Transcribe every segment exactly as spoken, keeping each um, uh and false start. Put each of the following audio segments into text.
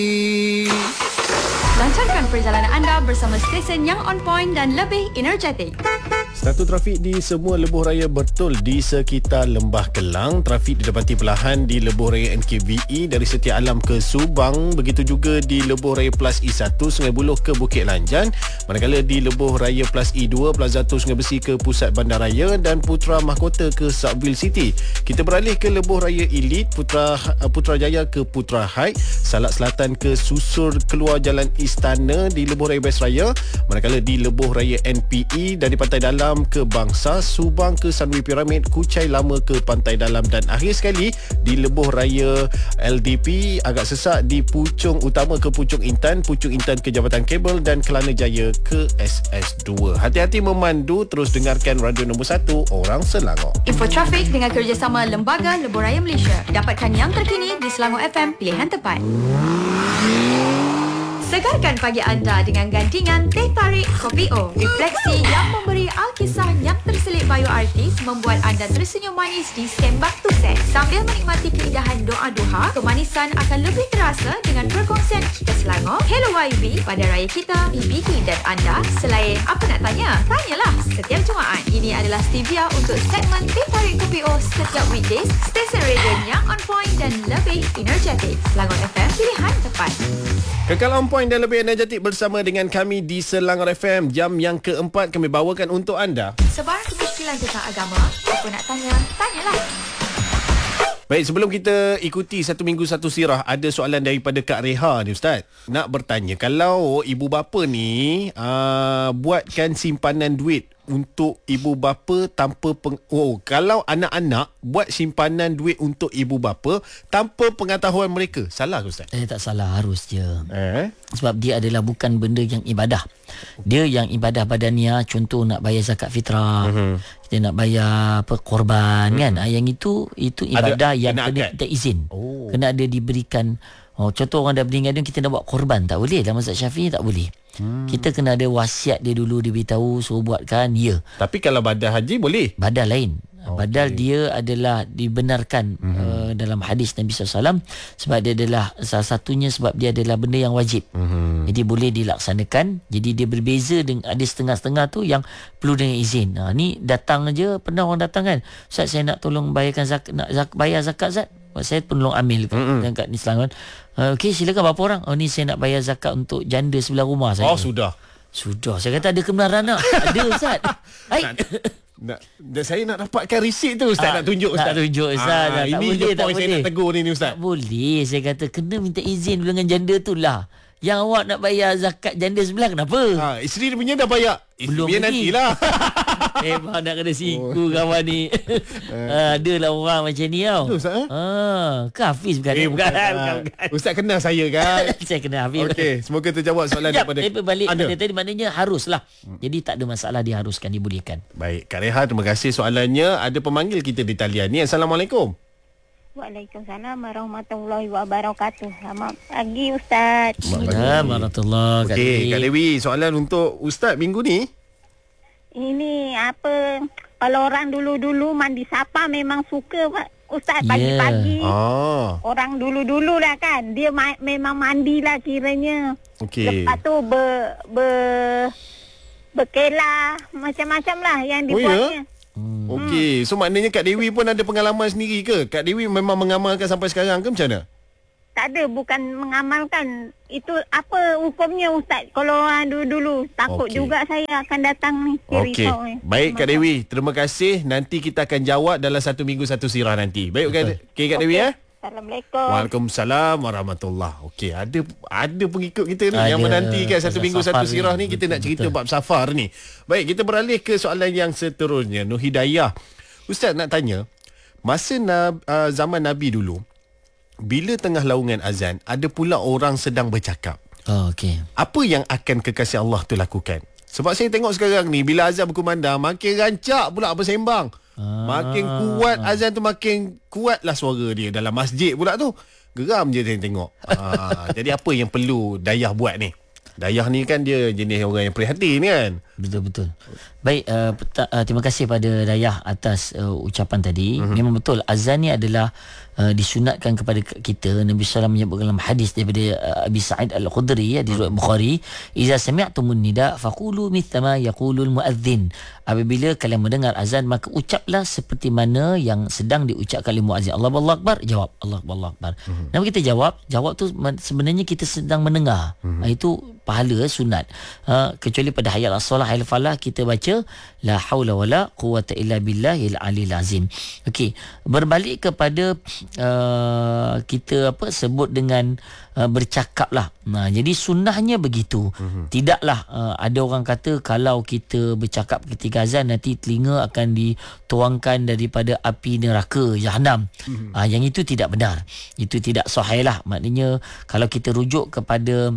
Lancarkan perjalanan anda bersama stesen yang on point dan lebih energetik. Status trafik di semua lebuh raya betul di sekitar Lembah Kelang. Trafik didapati perlahan di lebuh raya N K V E dari Setia Alam ke Subang. Begitu juga di lebuh raya Plus E satu Sungai Buloh ke Bukit Lanjan. Manakala di lebuh raya Plus E dua Plaza Tol Sungai Besi ke Pusat Bandaraya dan Putra Mahkota ke Subway City. Kita beralih ke lebuh raya Elite Putra Putrajaya ke Putra Heights. Salak Selatan ke Susur keluar Jalan Istana di lebuh raya Best Raya. Manakala di lebuh raya N P E dari Pantai Dalam ke Bangsa, Subang ke Sunway Pyramid, Kuchai Lama ke Pantai Dalam dan akhir sekali di lebuh raya L D P agak sesak di Puchong Utama ke Puchong Intan, Puchong Intan ke Jabatan Kabel dan Kelana Jaya ke S S dua. Hati-hati memandu, terus dengarkan radio nombor satu Orang Selangor. Info trafik dengan kerjasama Lembaga Lebuh Raya Malaysia. Dapatkan yang terkini di Selangor F M, pilihan tepat. Segarkan pagi anda dengan gantingan Teh Tarik Kopi O. Refleksi yang memberi alkisah yang terselip bio-artis membuat anda tersenyum manis di sembah tuset. Sambil menikmati keindahan doa duha, kemanisan akan lebih terasa dengan perkongsian kita Selangor, Hello Y B pada raya kita, B B K dan anda. Selain apa nak tanya? Tanyalah setiap Jumaat. Ini adalah stevia untuk segmen Teh Tarik Kopi O setiap weekdays. Stesen radio yang on point dan lebih energetik. Selangor F M, pilihan tepat. Kekal on point dan lebih energetik bersama dengan kami di Selangor F M. Jam yang keempat kami bawakan untuk anda Sebarang kemusykilan tentang agama. Apa nak tanya? Tanyalah. Baik, sebelum kita ikuti satu minggu satu sirah, ada soalan daripada Kak Reha ni Ustaz. Nak bertanya, kalau ibu bapa ni uh, buatkan simpanan duit untuk ibu bapa tanpa peng- oh kalau anak-anak buat simpanan duit untuk ibu bapa tanpa pengetahuan mereka, salah ke Ustaz? Eh tak salah, harus je. Eh? Sebab dia adalah bukan benda yang ibadah. Dia yang ibadah badaniah, contoh nak bayar zakat fitrah, uh-huh. kita nak bayar apa korban, uh-huh. kan. Yang itu itu ibadah ada, yang kena, kena kita izin. Oh. Kena ada diberikan. Oh, contoh orang dah meninggal dunia, kita nak buat korban, tak boleh. Dalam mazhab Syafi'i tak boleh. Hmm. Kita kena ada wasiat dia dulu, dia beritahu suruh buatkan, ya. Tapi kalau badal haji boleh? Badal lain. Okay. Badal dia adalah dibenarkan mm-hmm. uh, dalam hadis Nabi sallallahu alaihi wasallam sebab dia adalah salah satunya sebab dia adalah benda yang wajib. Mm-hmm. Jadi boleh dilaksanakan. Jadi dia berbeza dengan ada setengah-setengah tu yang perlu dengan izin. Ha, ni datang aja, pernah orang datang kan, Ustaz saya nak tolong bayarkan zakat, nak zak, bayar zakat Ustaz. Saya penolong amil mm-hmm. kat ni Selangor. Uh, Okey, silakan berapa orang? Oh ni saya nak bayar zakat untuk janda sebelah rumah saya. Oh sudah. Sudah. Saya kata ada kebenaran tak? Ada Ustaz. Hai. Nak, nak, saya nak dapatkan resit tu Ustaz, ah, nak tunjuk Ustaz. Nak tunjuk Ustaz. Ah, tak ini boleh, je tak point boleh. Saya nak tegur ni Ustaz. Tak boleh. Saya kata kena minta izin dengan janda tu lah. Yang awak nak bayar zakat janda sebelah kenapa? Ha, isteri dia punya dah bayar. Belum biar lagi. Nantilah. Eh, bang nak kena siku oh. kawan ni. uh, adalah orang macam ni tau. Betul Ustaz? Eh? Ah, ke Hafiz bukan? Eh, bukan. bukan. bukan, bukan. Ustaz kenal saya kan? Saya kenal Hafiz. Okey, semoga terjawab soalan Sekejap, daripada eh, balik pada tadi maknanya haruslah. Hmm. Jadi tak ada masalah, diharuskan, dibolehkan. Baik, Kak Reha, terima kasih soalannya. Ada pemanggil kita di talian ni. Assalamualaikum. Waalaikumsalam warahmatullahi wabarakatuh. Selamat pagi Ustaz. Waalaikumsalam warahmatullahi wabarakatuh. Okey, Kak Dewi, soalan untuk Ustaz minggu ni. Ini apa, kalau orang dulu-dulu mandi sapa memang suka Ustaz, pagi-pagi. Yeah. Ah. Orang dulu-dulu lah kan, dia ma- memang mandilah kiranya. Okey. Lepas tu ber, ber, berkelah macam-macam lah yang dibuatnya. Oh, ya? Hmm. Okey, so maknanya Kak Dewi pun ada pengalaman sendiri ke? Kak Dewi memang mengamalkan sampai sekarang ke macam mana? Tak ada, bukan mengamalkan. Itu apa hukumnya Ustaz? Kalau orang dulu-dulu, takut okay. juga saya akan datang ni. Okey, baik Kak Dewi, terima kasih. Nanti kita akan jawab dalam satu minggu satu sirah nanti. Baik Kak, okay, Kak Dewi ya? Assalamualaikum. Waalaikumsalam warahmatullahi. Okey, ada ada pengikut kita ni ada, yang menantikan satu minggu satu sirah ni. Kita betul, nak cerita betul. bab safar ni. Baik, kita beralih ke soalan yang seterusnya. Nur Hidayah. Ustaz nak tanya, masa na, uh, zaman Nabi dulu, bila tengah laungan azan, ada pula orang sedang bercakap. Oh, okey. Apa yang akan kekasih Allah tu lakukan? Sebab saya tengok sekarang ni, bila azan berkumandang, makin rancak pula bersembang. Ah. Makin kuat azan tu, makin kuatlah suara dia. Dalam masjid pula tu, geram je saya tengok. ah, Jadi apa yang perlu Dayah buat ni? Dayah ni kan dia jenis orang yang prihatin kan. Betul-betul. Baik, uh, peta, uh, terima kasih pada Dayah atas uh, ucapan tadi. Mm-hmm. Memang betul, azan ni adalah uh, disunatkan kepada kita. Nabi sallallahu alaihi wasallam menyebut dalam hadis daripada uh, Abi Sa'id Al-Khudri ya, di riwayat Bukhari, "Iza sami'tumun nida faqulu mithla ma yaqulul muadzin." Apabila kalian mendengar azan, maka ucaplah seperti mana yang sedang diucapkan oleh muazzin. Allahu Akbar, jawab Allahu Akbar. Mm-hmm. Kenapa kita jawab? Jawab tu sebenarnya kita sedang mendengar. Mm-hmm. Uh, itu pahala sunat. Uh, kecuali pada hayat as-salah hayat falah kita baca la haula wala quwata illa billahil aliyil azim. Okey, berbalik kepada uh, kita apa sebut dengan uh, bercakap lah. Nah, jadi sunnahnya begitu. Mm-hmm. Tidaklah uh, ada orang kata kalau kita bercakap ketika azan nanti telinga akan dituangkan daripada api neraka Jahannam. Mm-hmm. Uh, yang itu tidak benar. Itu tidak sahih lah. Maknanya kalau kita rujuk kepada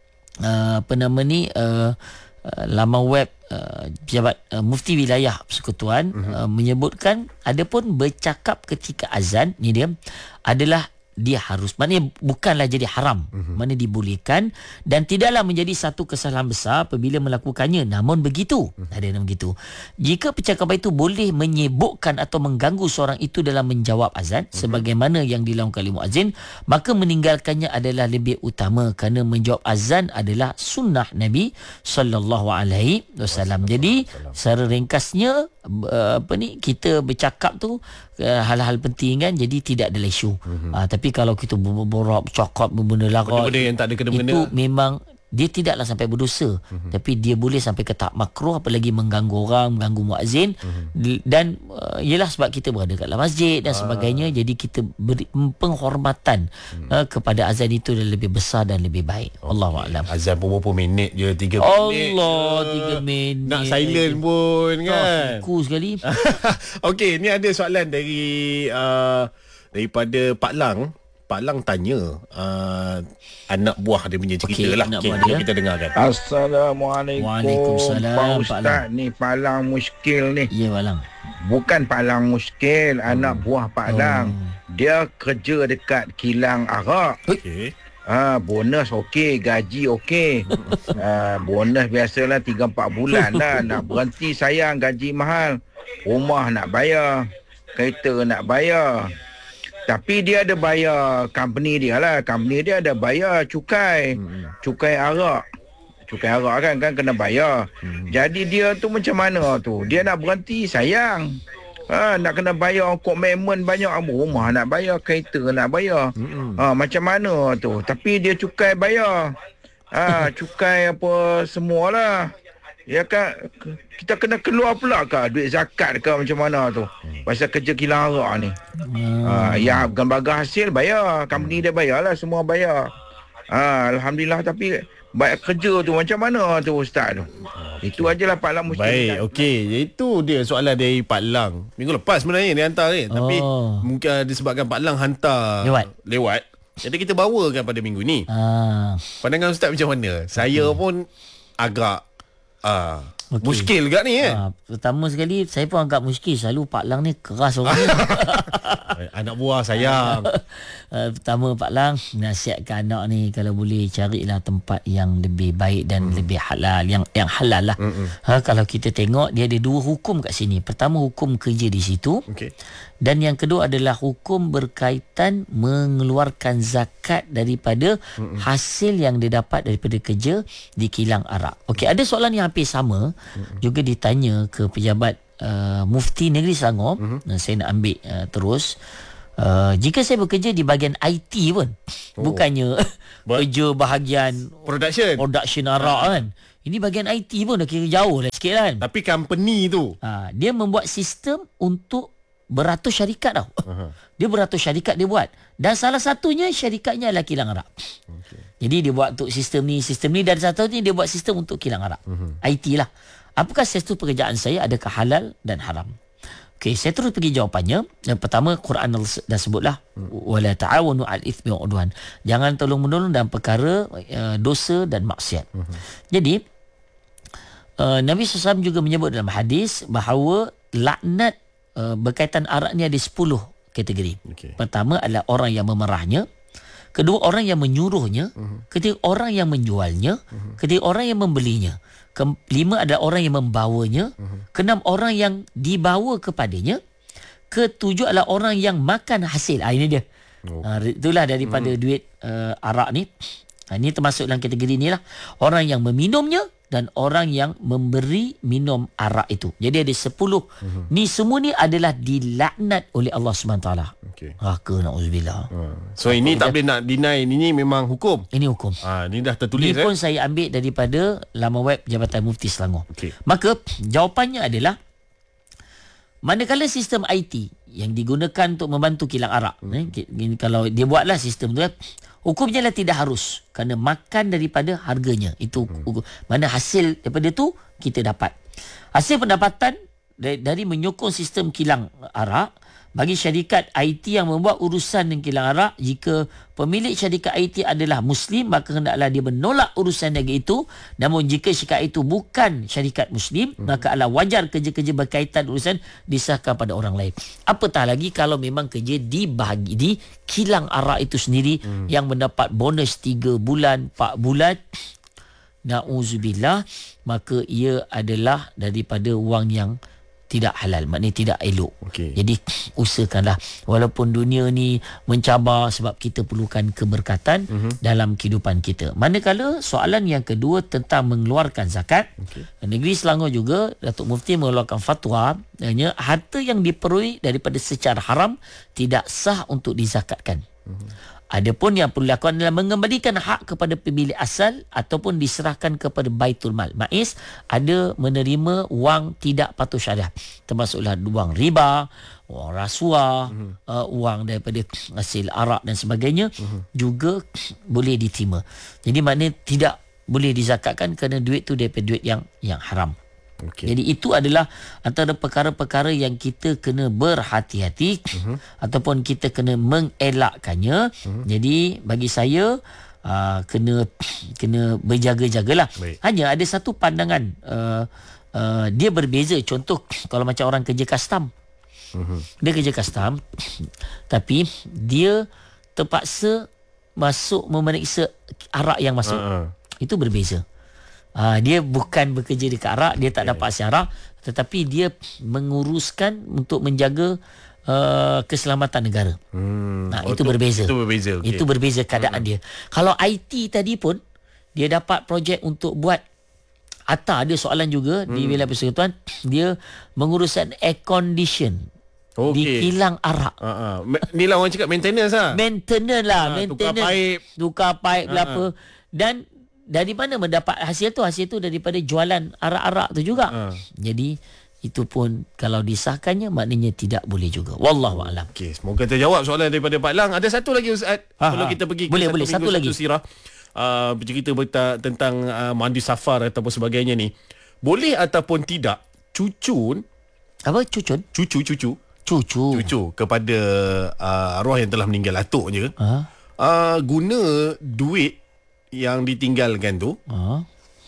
Uh, apa nama ni uh, uh, laman web uh, pejabat uh, Mufti Wilayah Persekutuan uh-huh. uh, menyebutkan adapun bercakap ketika azan ni dia adalah dia harus, maknanya bukanlah jadi haram, uh-huh. maknanya dibolehkan dan tidaklah menjadi satu kesalahan besar apabila melakukannya. Namun begitu, uh-huh. ada nama begitu. Jika percakapan itu boleh menyibukkan atau mengganggu seorang itu dalam menjawab azan, uh-huh. sebagaimana yang dilakukan oleh muazzin, maka meninggalkannya adalah lebih utama kerana menjawab azan adalah sunnah Nabi sallallahu alaihi wasallam. Jadi secara ringkasnya uh, apa ni kita bercakap tu uh, hal-hal penting kan, jadi tidak ada isu. Uh-huh. Uh, tapi kalau kita berborak, bercakap, berbenda larat, benda yang tak ada kena-mengena, itu memang dia tidaklah sampai berdosa, uh-huh. tapi dia boleh sampai ke tahap makruh, apalagi mengganggu orang, mengganggu muazzin, uh-huh. dan uh, ialah sebab kita berada kat dalam masjid dan uh. sebagainya, jadi kita beri penghormatan uh. uh, kepada azan itu lebih besar dan lebih baik. Okay. Allahu a'lam. Azan pun berapa minit je, tiga minit. Allah, tiga minit. Nak silent pun kan. Suku sekali. Okey, ni ada soalan dari uh, daripada Pak Lang. Pak Lang tanya uh, anak buah dia punya cerita okay, lah. Okay, dia. Kita dengarkan. Assalamualaikum. Waalaikumsalam. Pak Ustaz, ni Pak Lang muskil ni. Ya, Pak Lang. Bukan Pak Lang muskil, hmm. anak buah Pak oh. Lang. Dia kerja dekat kilang arak. Okey. Ah, bonus okey, gaji okey. ah, bonus biasalah tiga empat bulan dah. Nak berhenti sayang, gaji mahal. Rumah nak bayar, kereta nak bayar. Tapi dia ada bayar company dia lah. Company dia ada bayar cukai. Hmm. Cukai arak. Cukai arak kan, kan kena bayar. Hmm. Jadi dia tu macam mana tu? Dia nak berhenti sayang. Ha, nak kena bayar komitmen banyak. Rumah nak bayar, kereta nak bayar. Hmm. Ha, macam mana tu? Tapi dia cukai bayar. Ha, cukai apa semualah. Ya kan, kita kena keluar pula ke duit zakat ke macam mana tu pasal kerja kilang arak ni. hmm. ha, Ya gambar hasil bayar, company dia bayar lah, semua bayar. ha, Alhamdulillah. Tapi baik kerja tu macam mana tu Ustaz tu? okay. Itu ajalah Pak Lang mesti. Baik, okey. Itu dia soalan dari Pak Lang. Minggu lepas sebenarnya dia hantar ni, oh. tapi mungkin disebabkan Pak Lang hantar lewat, lewat jadi kita bawakan pada minggu ni. ah. Pandangan Ustaz macam mana? Saya okay. pun agak Ah, okay. muskil juga ni eh. Ah, pertama sekali saya pun agak muskil, selalu Pak Lang ni keras orang ni. Anak buah sayang. uh, pertama Pak Lang nasihatkan anak ni kalau boleh carilah tempat yang lebih baik dan hmm. lebih halal, yang yang halal lah. Hmm. Ha, kalau kita tengok dia ada dua hukum kat sini. Pertama hukum kerja di situ. Okay. Dan yang kedua adalah hukum berkaitan mengeluarkan zakat daripada mm-mm. hasil yang dia dapat daripada kerja di kilang arak. Okey, ada soalan yang hampir sama mm-mm. juga ditanya ke pejabat uh, Mufti Negeri Selangor. Mm-hmm. Saya nak ambil uh, terus. Uh, jika saya bekerja di bahagian I T pun, oh. bukannya kerja bahagian production production arak kan. Ini bahagian I T pun dah kira jauh lah sikit kan. Tapi company tu uh, dia membuat sistem untuk beratus syarikat tau. Uh-huh. Dia beratus syarikat dia buat. Dan salah satunya syarikatnya adalah kilang arak. Okay. Jadi dia buat untuk sistem ni, sistem ni, dan satunya dia buat sistem untuk kilang arak. Uh-huh. I T lah. Apakah sektor pekerjaan saya, adakah halal dan haram? Okey, saya terus pergi jawapannya. Yang pertama, Quran dah sebutlah wala ta'awanu 'alal itsmi wal 'udwan. Jangan tolong-menolong dalam perkara uh, dosa dan maksiat. Uh-huh. Jadi uh, Nabi sallallahu alaihi wasallam juga menyebut dalam hadis bahawa laknat Uh, berkaitan arak ni ada sepuluh kategori. Okay. Pertama adalah orang yang memerahnya. kedua orang yang menyuruhnya, uh-huh. ketiga orang yang menjualnya, uh-huh. ketiga orang yang membelinya, kelima adalah orang yang membawanya, uh-huh. keenam orang yang dibawa kepadanya, ketujuh adalah orang yang makan hasil. Ah, ini dia. Oh. Ah, itulah daripada uh-huh. duit uh, arak ni. Ah, ini termasuk dalam kategori ni lah. Orang yang meminumnya dan orang yang memberi minum arak itu. Jadi ada sepuluh. Uh-huh. Ni semua ni adalah dilaknat oleh Allah subhanahu wa taala. Okey. Ah, ke na'udzubillah. Uh. So Apa ini tak boleh nak deny, ini memang hukum. Ini hukum. Ah, ini dah tertulis. Ini pun eh? saya ambil daripada laman web Jabatan Mufti Selangor. Okay. Maka jawapannya adalah manakala sistem I T yang digunakan untuk membantu kilang arak, hmm. eh, kalau dia buatlah sistem tu, hukumnya lah tidak harus, kerana makan daripada harganya. Itu hmm. mana hasil daripada tu kita dapat. Hasil pendapatan dari, dari menyokong sistem kilang arak bagi syarikat I T yang membuat urusan dengan kilang arak, jika pemilik syarikat I T adalah Muslim, maka hendaklah dia menolak urusan negara itu. Namun jika syarikat itu bukan syarikat Muslim, hmm. maka adalah wajar kerja-kerja berkaitan urusan disahkan pada orang lain. Apatah lagi kalau memang kerja dibahagi di kilang arak itu sendiri, hmm. yang mendapat bonus tiga bulan, empat bulan. Na'udzubillah, maka ia adalah daripada wang yang tidak halal, maknanya tidak elok. Okay. Jadi usahakanlah, walaupun dunia ni mencabar, sebab kita perlukan keberkatan uh-huh. dalam kehidupan kita. Manakala soalan yang kedua tentang mengeluarkan zakat, okay. negeri Selangor juga Datuk Mufti mengeluarkan fatwa, hanya harta yang diperoleh daripada secara haram tidak sah untuk dizakatkan. Uh-huh. Adapun yang perlu dilakukan adalah mengembalikan hak kepada pemilik asal ataupun diserahkan kepada Baitul Mal. Maiz ada menerima wang tidak patuh syariah, termasuklah wang riba, wang rasuah, uh-huh. uh, wang daripada hasil arak dan sebagainya, uh-huh. juga boleh diterima. Jadi maknanya tidak boleh dizakatkan kerana duit tu daripada duit yang yang haram. Okay. Jadi itu adalah antara perkara-perkara yang kita kena berhati-hati, uh-huh. ataupun kita kena mengelakkannya. Uh-huh. Jadi bagi saya uh, kena kena berjaga-jagalah. Baik. Hanya ada satu pandangan, uh, uh, dia berbeza. Contoh kalau macam orang kerja custom, uh-huh. dia kerja custom tapi dia terpaksa masuk memeriksa arak yang masuk. Uh-huh. Itu berbeza. Uh, dia bukan bekerja dekat arak, dia tak okay. dapat hasil arak, tetapi dia menguruskan untuk menjaga uh, keselamatan negara. Hmm. Nah, oh, itu, itu berbeza. Itu berbeza. Okay. Itu berbeza keadaan hmm. dia. Kalau I T tadi pun dia dapat projek untuk buat A T A, ada soalan juga hmm. di wilayah persekutuan, dia menguruskan air condition. Okay. Di kilang arak. Uh-huh. Ni lah orang cakap maintenance lah. Maintenance lah. Uh, maintenance. Tukar paip. Tukar paip uh-huh. apa. Dan dari mana mendapat hasil tu? Hasil tu daripada jualan arak-arak tu juga. Uh. Jadi itu pun kalau disahkannya maknanya tidak boleh juga. Wallahu a'lam. Okey, semoga terjawab soalan daripada Pak Lang. Ada satu lagi Ustaz. Ha, kalau ha. kita pergi boleh, ke boleh. satu, satu lagi satu sirah, uh, bercerita berita tentang uh, mandi safar ataupun sebagainya ni. Boleh ataupun tidak cucun, apa cucun? Cucu cucu. Cucu. Cucu kepada uh, arwah yang telah meninggal, atuknya. Ha? Uh, guna duit yang ditinggalkan tu uh.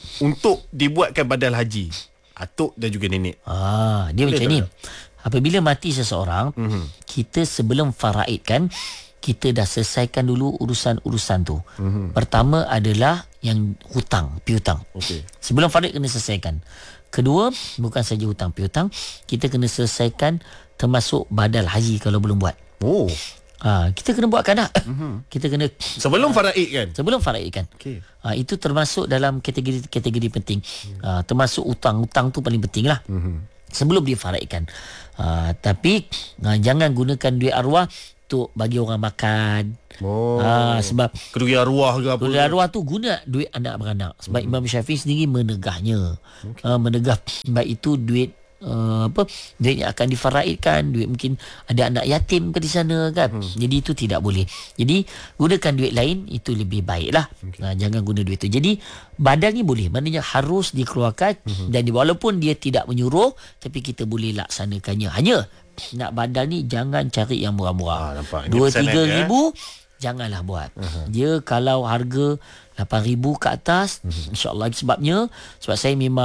untuk dibuatkan badal haji atuk dan juga nenek. Ah, dia boleh macam ni. Apabila mati seseorang, uh-huh. kita sebelum faraidkan, kita dah selesaikan dulu urusan-urusan tu. Uh-huh. Pertama adalah yang hutang, piutang. Okay. Sebelum faraid kena selesaikan. Kedua, bukan saja hutang piutang, kita kena selesaikan termasuk badal haji kalau belum buat. Oh. Ha, kita kena buatkan dah. Uh-huh. Kita kena sebelum faraid kan? Sebelum faraid kan. Okay. Ha, itu termasuk dalam kategori-kategori penting. Ha, termasuk hutang-hutang tu paling penting lah. Uh-huh. Sebelum difaraidkan. Ha, tapi ha, jangan gunakan duit arwah untuk bagi orang makan. Oh. Ha, sebab kerugian arwah ke apa? Kerugian arwah tu guna duit anak beranak. Sebab uh-huh. Imam Syafi'i sendiri menegahnya. Okay. Ha, menegah sebab itu duit Uh, apa duit yang akan difaraidkan, duit mungkin ada anak yatim ke di sana kan. Hmm. Jadi itu tidak boleh. Jadi gunakan duit lain, itu lebih baiklah. Okay. Nah, jangan guna duit itu. Jadi badal ni boleh, maknanya harus dikeluarkan. Hmm. Dan walaupun dia tidak menyuruh, tapi kita boleh laksanakannya. Hanya nak badal ni jangan cari yang murah-murah. dua tiga ribu ya? Janganlah buat. Uh-huh. Dia kalau harga lapan ribu ke atas, uh-huh. insya-Allah. Sebabnya sebab saya memang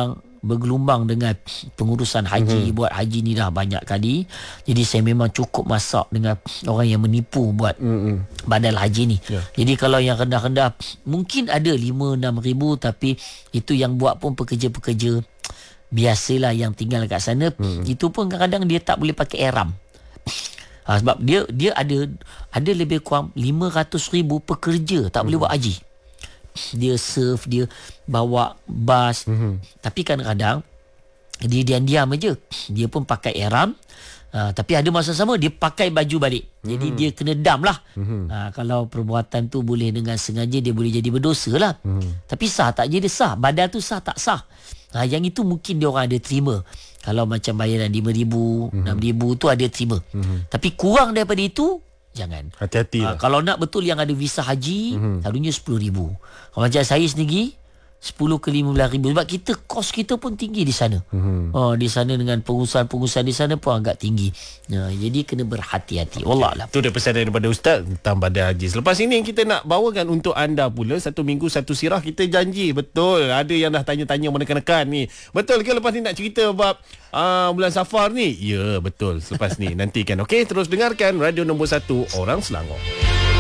bergelumbang dengan pengurusan haji, mm-hmm. buat haji ni dah banyak kali. Jadi saya memang cukup masak dengan orang yang menipu buat mm-hmm. badal haji ni. Yeah. Jadi kalau yang rendah-rendah mungkin ada lima enam ribu, tapi itu yang buat pun pekerja-pekerja biasalah yang tinggal kat sana. Mm-hmm. Itu pun kadang-kadang dia tak boleh pakai ihram. Ha, sebab dia dia ada ada lebih kurang lima ratus ribu pekerja tak boleh mm-hmm. buat haji. Dia serve, dia bawa bas, mm-hmm. tapi kadang-kadang dia diam-diam aja. Dia pun pakai ihram, uh, tapi ada masa sama dia pakai baju balik. Jadi mm-hmm. dia kena dam lah. Mm-hmm. uh, Kalau perbuatan tu boleh dengan sengaja, dia boleh jadi berdosa lah. Mm-hmm. Tapi sah tak je dia sah. Badal tu sah tak sah. uh, Yang itu mungkin dia orang ada terima. Kalau macam bayaran lima ribu, mm-hmm. enam ribu tu ada terima. Mm-hmm. Tapi kurang daripada itu, jangan. Hati-hati Ha, lah. kalau nak betul yang ada visa haji, mm-hmm. selalunya sepuluh ribu. Kalau macam saya sendiri, sepuluh ke lima belas ribu. Sebab kita, kos kita pun tinggi di sana. Mm-hmm. Oh, di sana dengan pengurusan-pengurusan di sana pun agak tinggi. Ha, jadi kena berhati-hati. Wallahualam. Itu dia pesan daripada Ustaz tentang badal haji. Selepas ini kita nak bawakan untuk anda pula satu minggu satu sirah. Kita janji betul. Ada yang dah tanya-tanya menekan-nekan ni. Betul ke lepas ni nak cerita bab uh, bulan Safar ni? Ya, betul. Selepas ni nantikan. Okey, terus dengarkan Radio Nombor satu Orang Selangor.